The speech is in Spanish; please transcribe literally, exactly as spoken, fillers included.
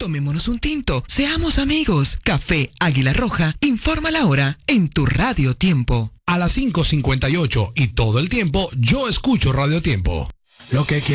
Tomémonos un tinto, seamos amigos. Café Águila Roja, informa la hora en tu Radio Tiempo. A las cinco cincuenta y ocho y todo el tiempo, yo escucho Radio Tiempo. Lo que